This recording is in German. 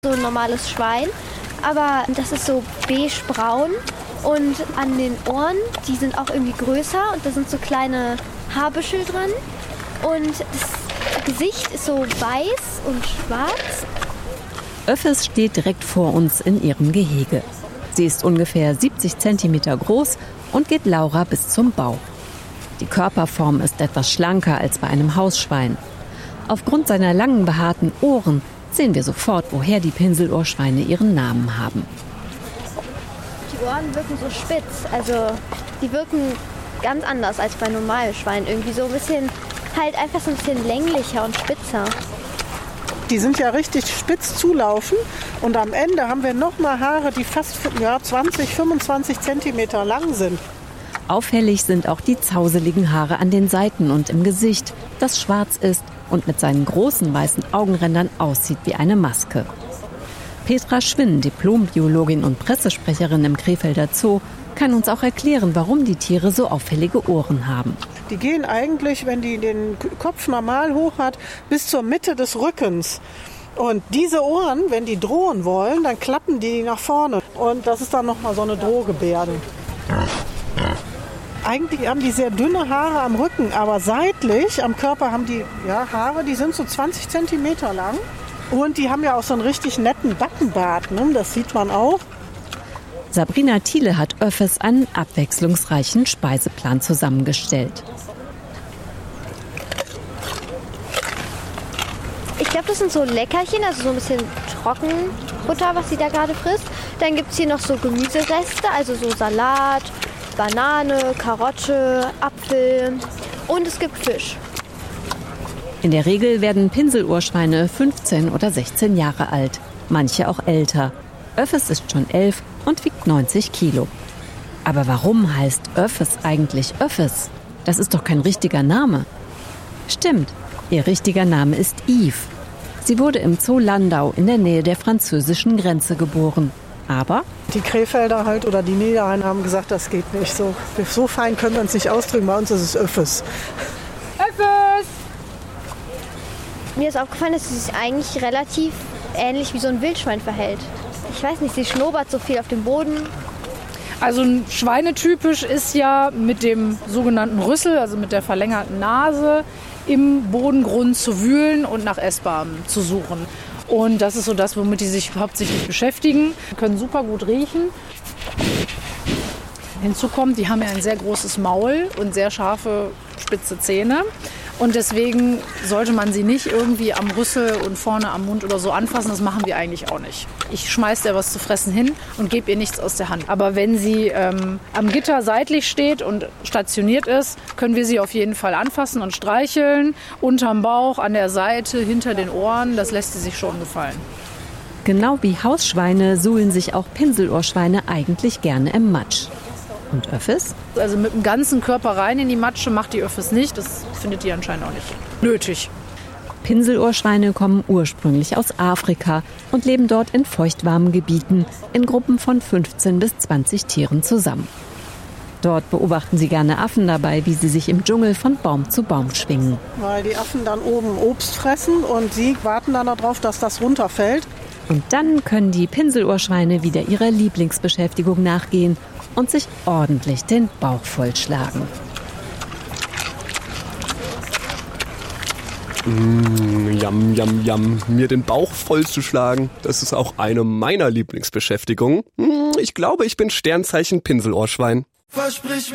So ein normales Schwein, aber das ist so beige-braun und an den Ohren, die sind auch irgendwie größer und da sind so kleine Haarbüschel dran und das Gesicht ist so weiß und schwarz. Öffes steht direkt vor uns in ihrem Gehege. Sie ist ungefähr 70 cm groß und geht Laura bis zum Bauch. Die Körperform ist etwas schlanker als bei einem Hausschwein. Aufgrund seiner langen behaarten Ohren sehen wir sofort, woher die Pinselohrschweine ihren Namen haben. Die Ohren wirken so spitz, also die wirken ganz anders als bei normalen Schweinen. Irgendwie so ein bisschen, halt einfach so ein bisschen länglicher und spitzer. Die sind ja richtig spitz zulaufen und am Ende haben wir nochmal Haare, die fast 20, 25 Zentimeter lang sind. Auffällig sind auch die zauseligen Haare an den Seiten und im Gesicht, das schwarz ist und mit seinen großen weißen Augenrändern aussieht wie eine Maske. Petra Schwinn, Diplombiologin und Pressesprecherin im Krefelder Zoo, kann uns auch erklären, warum die Tiere so auffällige Ohren haben. Die gehen eigentlich, wenn die den Kopf normal hoch hat, bis zur Mitte des Rückens. Und diese Ohren, wenn die drohen wollen, dann klappen die nach vorne. Und das ist dann nochmal so eine Drohgebärde. Eigentlich haben die sehr dünne Haare am Rücken, aber seitlich am Körper haben die Haare, die sind so 20 Zentimeter lang. Und die haben ja auch so einen richtig netten Backenbart, ne? Das sieht man auch. Sabrina Thiele hat Öffes einen abwechslungsreichen Speiseplan zusammengestellt. Ich glaube, das sind so Leckerchen, also so ein bisschen Trockenfutter, was sie da gerade frisst. Dann gibt es hier noch so Gemüsereste, also so Salat, Banane, Karotte, Apfel und es gibt Fisch. In der Regel werden Pinselohrschweine 15 oder 16 Jahre alt, manche auch älter. Öffes ist schon 11 und wiegt 90 Kilo. Aber warum heißt Öffes eigentlich Öffes? Das ist doch kein richtiger Name. Stimmt, ihr richtiger Name ist Yves. Sie wurde im Zoo Landau in der Nähe der französischen Grenze geboren. Aber die Krefelder halt oder die Niederrheiner haben gesagt, das geht nicht so. So fein können wir uns nicht ausdrücken, bei uns ist es Öffes. Öffes! Mir ist aufgefallen, dass sie sich eigentlich relativ ähnlich wie so ein Wildschwein verhält. Ich weiß nicht, sie schnobert so viel auf dem Boden. Also ein Schweinetypisch ist ja mit dem sogenannten Rüssel, also mit der verlängerten Nase, im Bodengrund zu wühlen und nach Essbarem zu suchen. Und das ist so das, womit die sich hauptsächlich beschäftigen. Die können super gut riechen. Hinzu kommt, die haben ja ein sehr großes Maul und sehr scharfe, spitze Zähne. Und deswegen sollte man sie nicht irgendwie am Rüssel und vorne am Mund oder so anfassen. Das machen wir eigentlich auch nicht. Ich schmeiße ihr was zu fressen hin und gebe ihr nichts aus der Hand. Aber wenn sie am Gitter seitlich steht und stationiert ist, können wir sie auf jeden Fall anfassen und streicheln. Unterm Bauch, an der Seite, hinter den Ohren. Das lässt sie sich schon gefallen. Genau wie Hausschweine suhlen sich auch Pinselohrschweine eigentlich gerne im Matsch. Und Öffes? Also mit dem ganzen Körper rein in die Matsche macht die Öffes nicht. Das findet die anscheinend auch nicht nötig. Pinselohrschweine kommen ursprünglich aus Afrika und leben dort in feuchtwarmen Gebieten in Gruppen von 15 bis 20 Tieren zusammen. Dort beobachten sie gerne Affen dabei, wie sie sich im Dschungel von Baum zu Baum schwingen. Weil die Affen dann oben Obst fressen und sie warten dann darauf, dass das runterfällt. Und dann können die Pinselohrschweine wieder ihrer Lieblingsbeschäftigung nachgehen und sich ordentlich den Bauch vollschlagen. Yum, yum, yum. Mir den Bauch vollzuschlagen, das ist auch eine meiner Lieblingsbeschäftigungen. Ich glaube, ich bin Sternzeichen Pinselohrschwein. Versprich